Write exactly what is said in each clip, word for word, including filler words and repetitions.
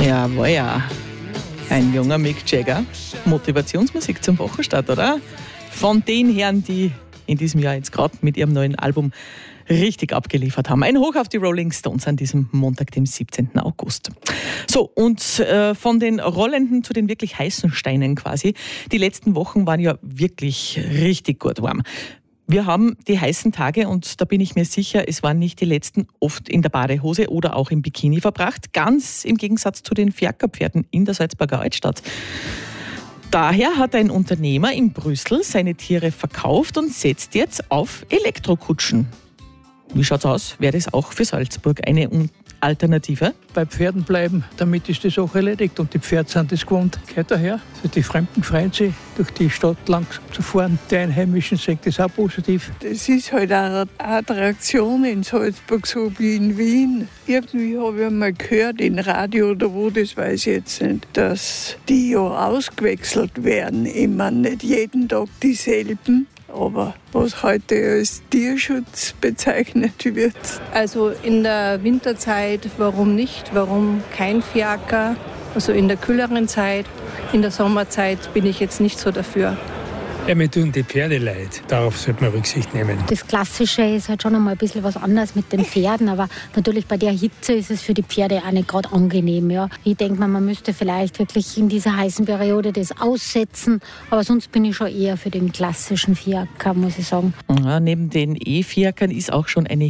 Jawohl, ja. Ein junger Mick Jagger. Motivationsmusik zum Wochenstart, oder? Von den Herren, die in diesem Jahr jetzt gerade mit ihrem neuen Album richtig abgeliefert haben. Ein Hoch auf die Rolling Stones an diesem Montag, dem siebzehnten August. So, und äh, von den rollenden zu den wirklich heißen Steinen quasi. Die letzten Wochen waren ja wirklich richtig gut warm. Wir haben die heißen Tage, und da bin ich mir sicher, es waren nicht die letzten, oft in der Badehose oder auch im Bikini verbracht. Ganz im Gegensatz zu den Fiakerpferden in der Salzburger Altstadt. Daher hat ein Unternehmer in Brüssel seine Tiere verkauft und setzt jetzt auf Elektrokutschen. Wie schaut's aus? Wäre das auch für Salzburg eine Alternative? Bei Pferden bleiben, damit ist das auch erledigt. Und die Pferde sind das gewohnt. Geht daher. Also die Fremden freuen sich, durch die Stadt lang zu fahren. Die Einheimischen sehen das auch positiv. Das ist halt eine Attraktion in Salzburg, so wie in Wien. Irgendwie habe ich einmal gehört, im Radio oder wo, das weiß ich jetzt nicht, dass die ja ausgewechselt werden. Ich meine, nicht jeden Tag dieselben. Aber was heute als Tierschutz bezeichnet wird. Also in der Winterzeit, warum nicht? Warum kein Fiaker? Also in der kühleren Zeit, in der Sommerzeit bin ich jetzt nicht so dafür. Ja, mir tun die Pferde leid. Darauf sollte man Rücksicht nehmen. Das Klassische ist halt schon einmal ein bisschen was anderes mit den Pferden, aber natürlich bei der Hitze ist es für die Pferde auch nicht gerade angenehm. Ja. Ich denke mal, man müsste vielleicht wirklich in dieser heißen Periode das aussetzen, aber sonst bin ich schon eher für den klassischen Fiaker, muss ich sagen. Ja, neben den E-Fiakern ist auch schon eine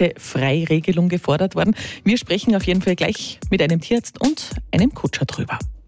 Hitzefreiregelung gefordert worden. Wir sprechen auf jeden Fall gleich mit einem Tierarzt und einem Kutscher drüber.